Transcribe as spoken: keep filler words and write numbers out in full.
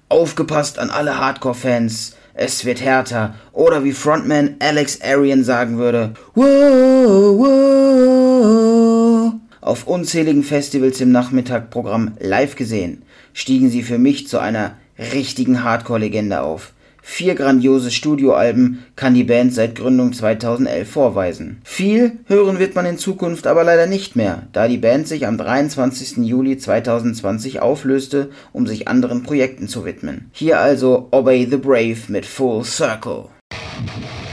Aufgepasst an alle Hardcore-Fans, es wird härter. Oder wie Frontman Alex Arian sagen würde, wow, wow. Auf unzähligen Festivals im Nachmittagprogramm live gesehen, stiegen sie für mich zu einer richtigen Hardcore-Legende auf. Vier grandiose Studioalben kann die Band seit Gründung zweitausendelf vorweisen. Viel hören wird man in Zukunft aber leider nicht mehr, da die Band sich am dreiundzwanzigsten Juli zweitausendzwanzig auflöste, um sich anderen Projekten zu widmen. Hier also Obey the Brave mit Full Circle.